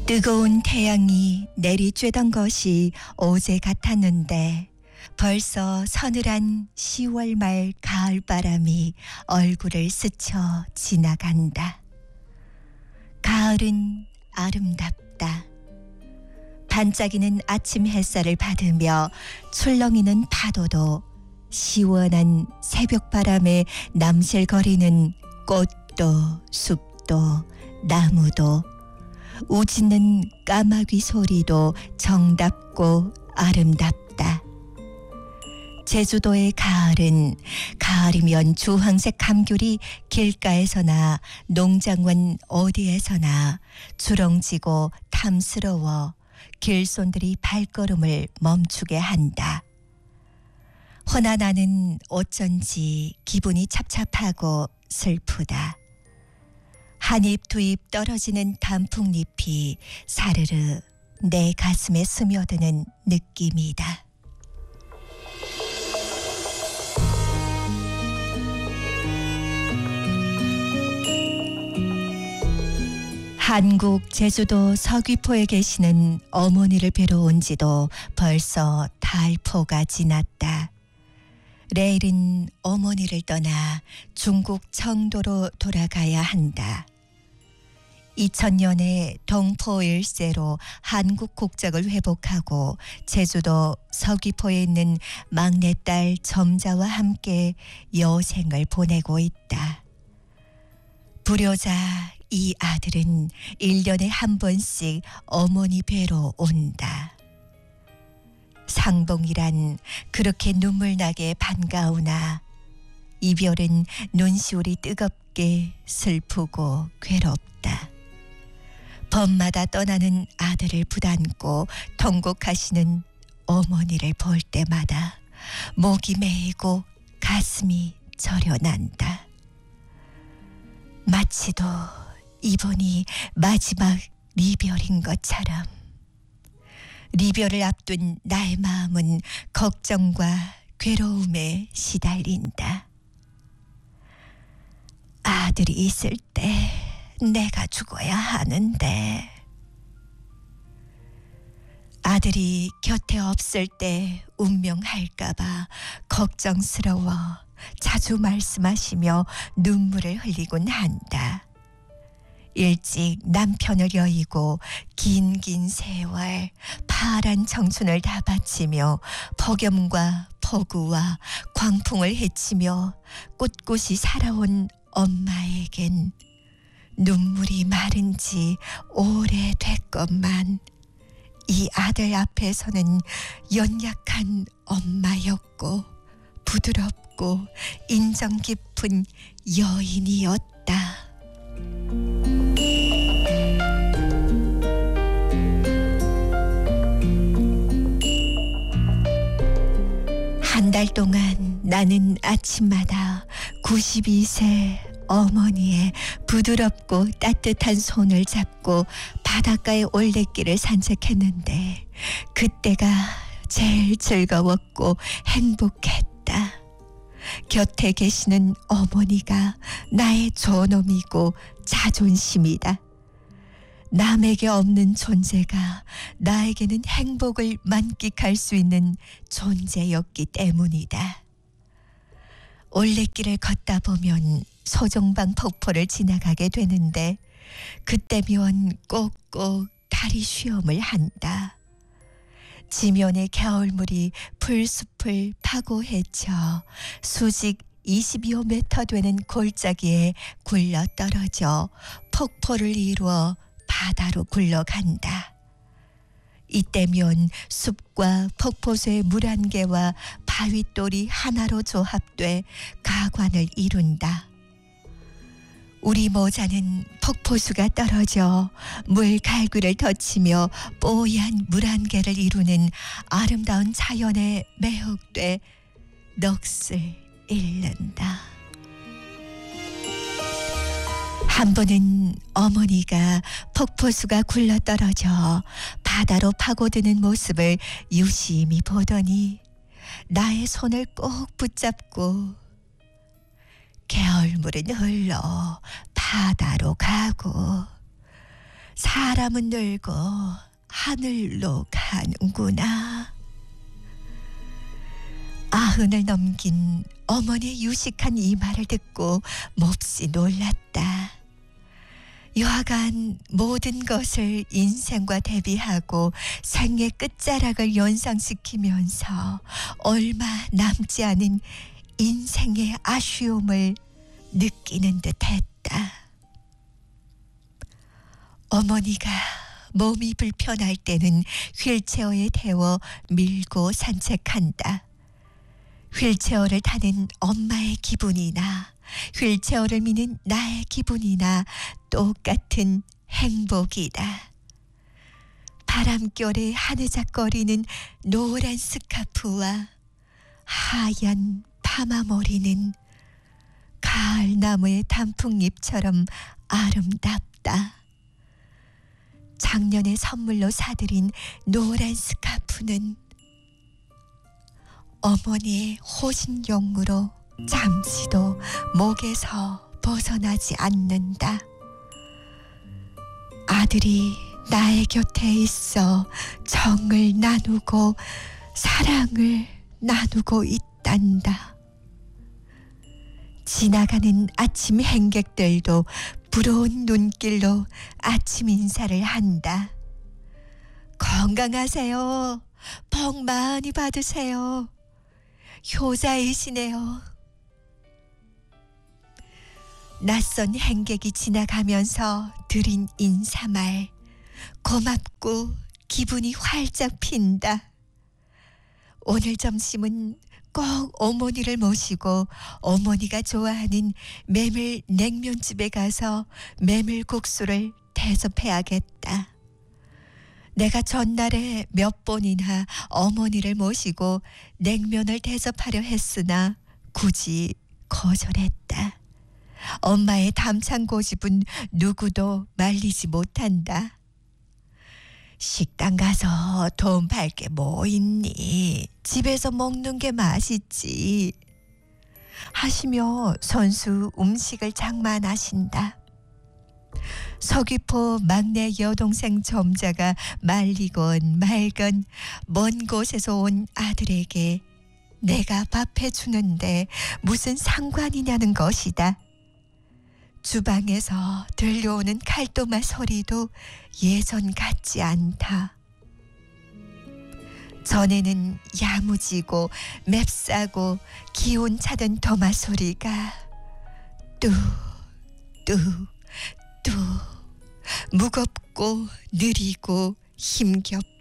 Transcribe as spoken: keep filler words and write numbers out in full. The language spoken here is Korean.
뜨거운 태양이 내리쬐던 것이 어제 같았는데 벌써 서늘한 시월 말 가을바람이 얼굴을 스쳐 지나간다. 가을은 아름답다. 반짝이는 아침 햇살을 받으며 출렁이는 파도도 시원한 새벽바람에 남실거리는 꽃도 숲도 나무도 우짖는 까마귀 소리도 정답고 아름답다. 제주도의 가을은 가을이면 주황색 감귤이 길가에서나 농장원 어디에서나 주렁지고 탐스러워 길손들이 발걸음을 멈추게 한다. 허나 나는 어쩐지 기분이 찹찹하고 슬프다. 한 입 두 입 떨어지는 단풍잎이 사르르 내 가슴에 스며드는 느낌이다. 한국 제주도 서귀포에 계시는 어머니를 뵈러 온 지도 벌써 달포가 지났다. 내일은 어머니를 떠나 중국 청도로 돌아가야 한다. 이천 년에 동포 일세로 한국 국적을 회복하고 제주도 서귀포에 있는 막내딸 점자와 함께 여생을 보내고 있다. 불효자 이 아들은 일 년에 한 번씩 어머니 뵈러 온다. 상봉이란 그렇게 눈물나게 반가우나 이별은 눈시울이 뜨겁게 슬프고 괴롭다. 밤마다 떠나는 아들을 부담고 통곡하시는 어머니를 볼 때마다 목이 메이고 가슴이 저려난다. 마치도 이번이 마지막 리별인 것처럼 리별을 앞둔 나의 마음은 걱정과 괴로움에 시달린다. 아들이 있을 때 내가 죽어야 하는데 아들이 곁에 없을 때 운명할까봐 걱정스러워 자주 말씀하시며 눈물을 흘리곤 한다. 일찍 남편을 여의고 긴긴 세월 파란 청춘을 다 바치며 폭염과 폭우와 광풍을 헤치며 꿋꿋이 살아온 엄마에겐 눈물이 마른 지 오래됐건만 이 아들 앞에서는 연약한 엄마였고 부드럽고 인정 깊은 여인이었다. 한 달 동안 나는 아침마다 구십이 세 어머니의 부드럽고 따뜻한 손을 잡고 바닷가의 올레길을 산책했는데 그때가 제일 즐거웠고 행복했다. 곁에 계시는 어머니가 나의 존엄이고 자존심이다. 남에게 없는 존재가 나에게는 행복을 만끽할 수 있는 존재였기 때문이다. 올레길을 걷다 보면 소종방 폭포를 지나가게 되는데 그때면 꼭꼭 다리 시험을 한다. 지면의 겨울물이 풀숲을 파고 헤쳐 수직 이십여 미터 되는 골짜기에 굴러 떨어져 폭포를 이루어 바다로 굴러간다. 이때면 숲과 폭포수의 물 한 개와 바위돌이 하나로 조합돼 가관을 이룬다. 우리 모자는 폭포수가 떨어져 물 갈퀴를 덧치며 뽀얀 물 한 개를 이루는 아름다운 자연에 매혹돼 넋을 잃는다. 한 번은 어머니가 폭포수가 굴러떨어져 바다로 파고드는 모습을 유심히 보더니 나의 손을 꼭 붙잡고 겨울물은 흘러 바다로 가고 사람은 늙고 하늘로 가는구나. 아흔을 넘긴 어머니의 유식한 이 말을 듣고 몹시 놀랐다. 여하간 모든 것을 인생과 대비하고 생의 끝자락을 연상시키면서 얼마 남지 않은 인생의 아쉬움을 느끼는 듯했다. 어머니가 몸이 불편할 때는 휠체어에 태워 밀고 산책한다. 휠체어를 타는 엄마의 기분이나 휠체어를 미는 나의 기분이나 똑같은 행복이다. 바람결에 하느작거리는 노란 스카프와 하얀 파마머리는 가을나무의 단풍잎처럼 아름답다. 작년에 선물로 사들인 노란 스카프는 어머니의 호신용으로 잠시도 목에서 벗어나지 않는다. 아들이 나의 곁에 있어 정을 나누고 사랑을 나누고 있단다. 지나가는 아침 행객들도 부러운 눈길로 아침 인사를 한다. 건강하세요. 복 많이 받으세요. 효자이시네요. 낯선 행객이 지나가면서 드린 인사말, 고맙고 기분이 활짝 핀다. 오늘 점심은 꼭 어머니를 모시고 어머니가 좋아하는 메밀 냉면집에 가서 메밀국수를 대접해야겠다. 내가 전날에 몇 번이나 어머니를 모시고 냉면을 대접하려 했으나 굳이 거절했다. 엄마의 담찬 고집은 누구도 말리지 못한다. 식당 가서 돈 팔 게 뭐 있니? 집에서 먹는 게 맛있지. 하시며 선수 음식을 장만하신다. 서귀포 막내 여동생 점자가 말리건 말건 먼 곳에서 온 아들에게 내가 밥 해주는데 무슨 상관이냐는 것이다. 주방에서 들려오는 칼도마 소리도 예전 같지 않다. 전에는 야무지고 맵싸고 기운 차던 도마 소리가 뚝뚝뚝 무겁고 느리고 힘겹고